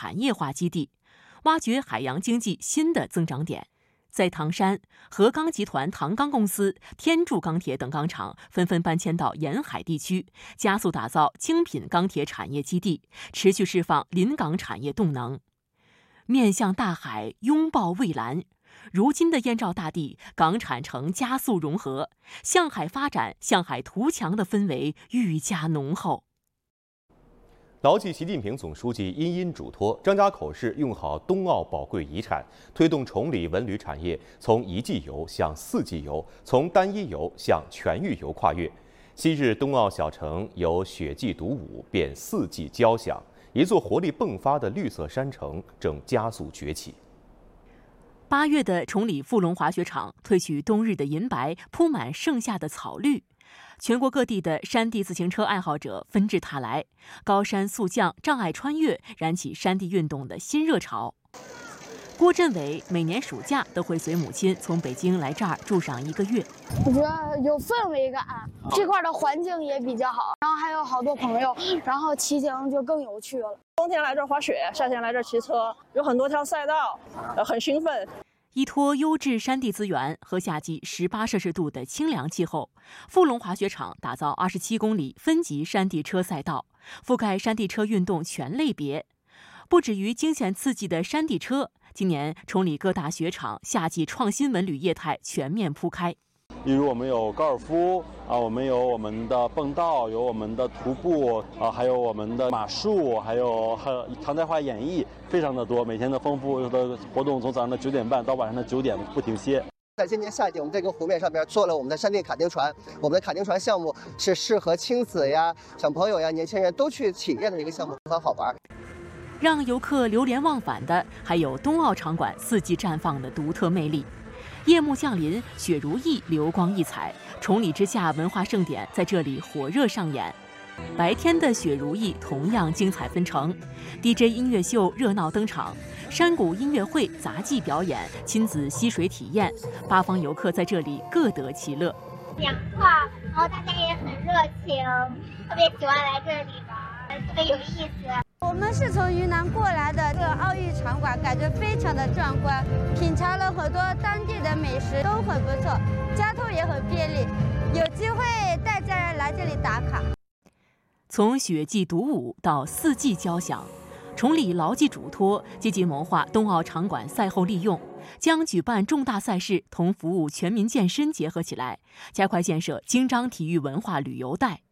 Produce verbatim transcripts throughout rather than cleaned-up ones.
产业化基地，挖掘海洋经济新的增长点。在唐山，河钢集团唐钢公司、天柱钢铁等钢厂纷纷搬迁到沿海地区，加速打造精品钢铁产业基地，持续释放临港产业动能。面向大海，拥抱蔚蓝。如今的燕赵大地，港产城加速融合，向海发展、向海图强的氛围愈加浓厚。 牢记习近平总书记殷殷嘱托，张家口市用好冬奥宝贵遗产，推动崇礼文旅产业从一季游向四季游，从单一游向全域游跨越。昔日冬奥小城由雪季独舞变四季交响，一座活力迸发的绿色山城正加速崛起。 八月的崇礼富龙滑雪场褪去冬日的银白，铺满盛夏的草绿。全国各地的山地自行车爱好者纷至沓来，高山速降、障碍穿越，燃起山地运动的新热潮。郭振伟每年暑假都会随母亲从北京来这儿住上一个月。 我觉得有氛围感，这块的环境也比较好，然后还有好多朋友，然后骑行就更有趣了。 冬天来这儿滑雪，夏天来这儿骑车，有很多条赛道，呃，很兴奋。 依托优质山地资源和夏季十八摄氏度的清凉气候，富龙滑雪场打造二十七公里分级山地车赛道，覆盖山地车运动全类别。不止于惊险刺激的山地车，今年崇礼各大雪场夏季创新文旅业态全面铺开。 例如我们有高尔夫啊，我们有我们的蹦道，有我们的徒步啊，还有我们的马术，还有还有常态化演绎，非常的多。每天的丰富的活动从早上的九点半到晚上的九点不停歇。 在今年夏季，我们这个湖面上边做了我们的山地卡丁船。我们的卡丁船项目是适合亲子呀、小朋友呀、年轻人都去体验的一个项目，很好玩。 让游客流连忘返的，还有冬奥场馆四季绽放的独特魅力。夜幕降临，雪如意流光溢彩，崇礼之夏文化盛典在这里火热上演。白天的雪如意同样精彩纷呈 ，D J 音乐秀热闹登场，山谷音乐会、杂技表演、亲子嬉水体验，八方游客在这里各得其乐。 讲话，然后大家也很热情，特别喜欢来这里玩，特别有意思。 我们是从云南过来的，这个奥运场馆感觉非常的壮观，品尝了很多当地的美食，都很不错，交通也很便利，有机会带家人来这里打卡。 从雪季独舞到四季交响，崇礼牢记嘱托，积极谋划冬奥场馆赛后利用，将举办重大赛事同服务全民健身结合起来，加快建设京张体育文化旅游带。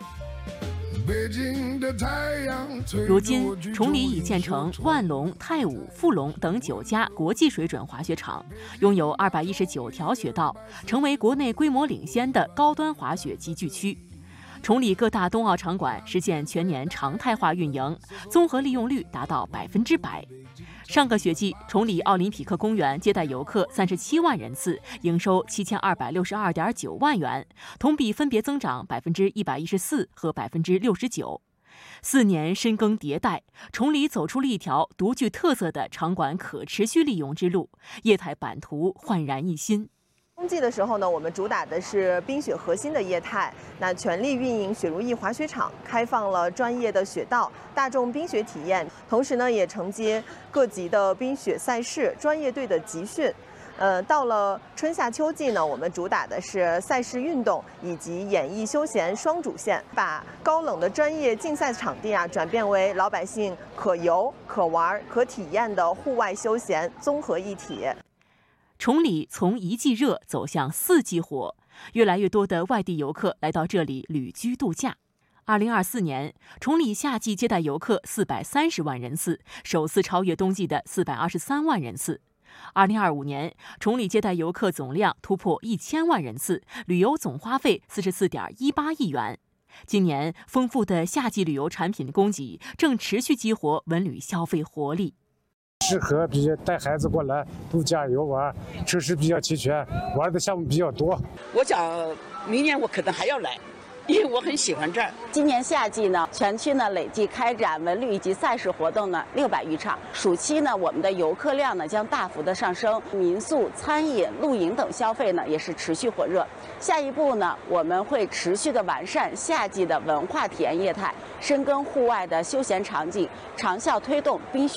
如今，崇礼已建成万隆、太武、富隆等九家国际水准滑雪场，拥有二百一十九条雪道，成为国内规模领先的高端滑雪集聚区。崇礼各大冬奥场馆实现全年常态化运营，综合利用率达到百分之百。上个雪季，崇礼奥林匹克公园接待游客三十七万人次，营收七千二百六十二点九万元，同比分别增长百分之一百一十四和百分之六十九。四年深耕迭代，崇礼走出了一条独具特色的场馆可持续利用之路，业态版图焕然一新。 冬季的时候呢，我们主打的是冰雪核心的业态，那全力运营雪如意滑雪场，开放了专业的雪道、大众冰雪体验，同时呢，也承接各级的冰雪赛事、专业队的集训。呃，到了春夏秋季呢，我们主打的是赛事运动以及演艺休闲双主线，把高冷的专业竞赛场地啊，转变为老百姓可游、可玩、可体验的户外休闲综合一体。 崇礼从一季热走向四季火，越来越多的外地游客来到这里旅居度假。二零二四年，崇礼夏季接待游客四百三十万人次，首次超越冬季的四百二十三万人次。二零二五年，崇礼接待游客总量突破一千万人次，旅游总花费四十四点一八亿元。今年，丰富的夏季旅游产品供给正持续激活文旅消费活力。 适合比较带孩子过来度假游玩，设施比较齐全，玩的项目比较多。 我想明年我可能还要来，因为我很喜欢这儿。 今年夏季呢，全区呢累计开展文旅以及赛事活动呢六百余场。暑期呢，我们的游客量呢将大幅的上升，民宿、餐饮、露营等消费呢也是持续火热。下一步呢，我们会持续的完善夏季的文化体验业态，深耕户外的休闲场景，长效推动冰雪